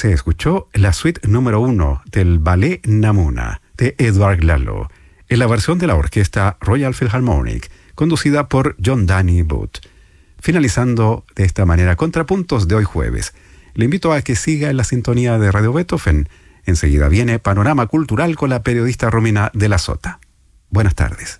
Se escuchó la suite número 1 del Ballet Namuna de Edouard Lalo, en la versión de la orquesta Royal Philharmonic, conducida por John Danny Booth. Finalizando de esta manera Contrapuntos de hoy jueves. Le invito a que siga en la sintonía de Radio Beethoven. Enseguida viene Panorama Cultural con la periodista Romina de la Sota. Buenas tardes.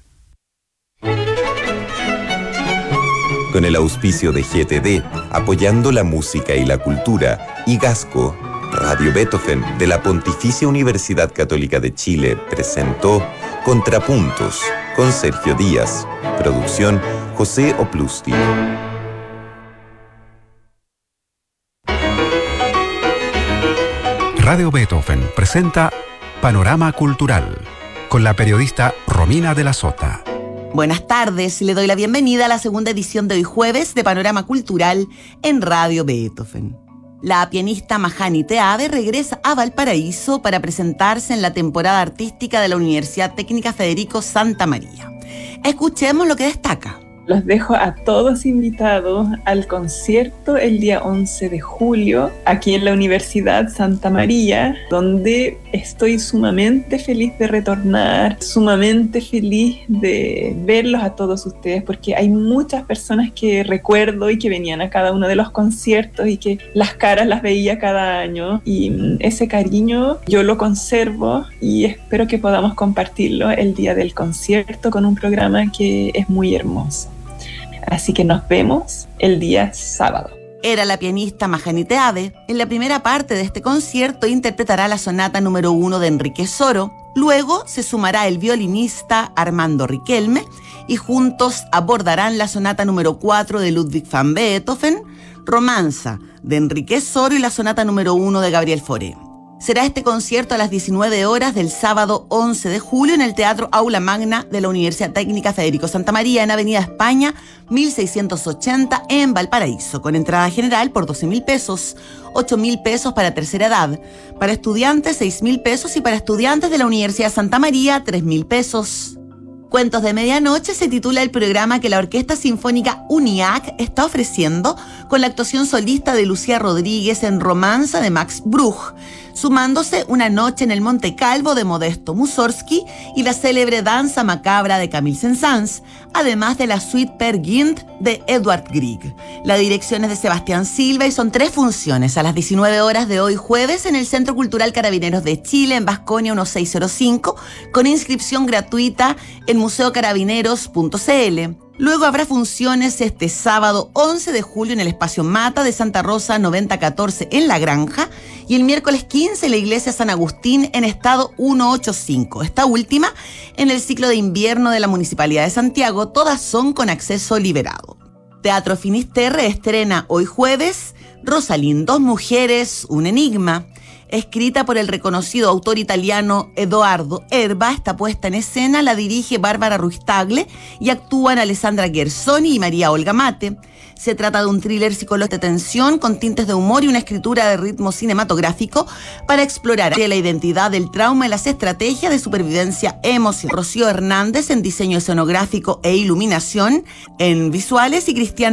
Con el auspicio de GTD, apoyando la música y la cultura, y Gasco, Radio Beethoven de la Pontificia Universidad Católica de Chile presentó Contrapuntos con Sergio Díaz. Producción José Oplusti. Radio Beethoven presenta Panorama Cultural con la periodista Romina de la Sota. Buenas tardes, le doy la bienvenida a la segunda edición de hoy jueves de Panorama Cultural en Radio Beethoven. La pianista Mahani Teave regresa a Valparaíso para presentarse en la temporada artística de la Universidad Técnica Federico Santa María. Escuchemos lo que destaca. Los dejo a todos invitados al concierto el día 11 de julio aquí en la Universidad Santa María, donde estoy sumamente feliz de retornar, sumamente feliz de verlos a todos ustedes, porque hay muchas personas que recuerdo y que venían a cada uno de los conciertos y que las caras las veía cada año, y ese cariño yo lo conservo y espero que podamos compartirlo el día del concierto con un programa que es muy hermoso. Así que nos vemos el día sábado. Era la pianista Mahani Teave. En la primera parte de este concierto interpretará la sonata número 1 de Enrique Soro. Luego se sumará el violinista Armando Riquelme y juntos abordarán la sonata número 4 de Ludwig van Beethoven, Romanza de Enrique Soro y la sonata número 1 de Gabriel Fauré. Será este concierto a las 19 horas del sábado 11 de julio en el Teatro Aula Magna de la Universidad Técnica Federico Santa María en Avenida España, 1680 en Valparaíso, con entrada general por 12.000 pesos, 8.000 pesos para tercera edad, para estudiantes 6.000 pesos y para estudiantes de la Universidad Santa María 3.000 pesos. Cuentos de Medianoche se titula el programa que la Orquesta Sinfónica UNIAC está ofreciendo con la actuación solista de Lucía Rodríguez en Romanza de Max Bruch, sumándose Una noche en el Monte Calvo de Modesto Mussorgsky y la célebre Danza Macabra de Camille Saint-Saëns, además de la Suite Per Gynt de Edvard Grieg. La dirección es de Sebastián Silva y son 3 funciones a las 19 horas de hoy jueves en el Centro Cultural Carabineros de Chile en Vasconia 1605, con inscripción gratuita en museocarabineros.cl. Luego habrá funciones este sábado 11 de julio en el Espacio Mata de Santa Rosa 9014 en La Granja y el miércoles 15 en la Iglesia San Agustín en estado 185. Esta última en el ciclo de invierno de la Municipalidad de Santiago. Todas son con acceso liberado. Teatro Finisterre estrena hoy jueves Rosalind, 2 mujeres, un enigma. Escrita por el reconocido autor italiano Edoardo Erba, esta puesta en escena la dirige Bárbara Ruiz-Tagle y actúan Alessandra Ghersoni y María Olga Mate. Se trata de un thriller psicológico de tensión con tintes de humor y una escritura de ritmo cinematográfico para explorar la identidad del trauma y las estrategias de supervivencia emocional. Rocío Hernández en diseño escenográfico e iluminación, en visuales, y Cristian